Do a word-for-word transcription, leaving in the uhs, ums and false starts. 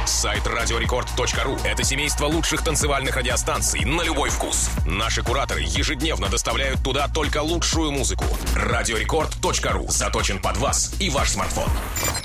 Сайт радиорекорд точка ру – это семейство лучших танцевальных радиостанций на любой вкус. Наши кураторы ежедневно доставляют туда только лучшую музыку. радиорекорд точка ру заточен под вас и ваш смартфон.